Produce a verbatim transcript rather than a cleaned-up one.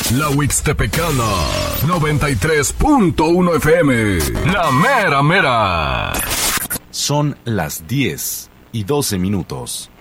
La Huixtepecana, noventa y tres punto uno F M. La mera mera. Son las diez y doce minutos.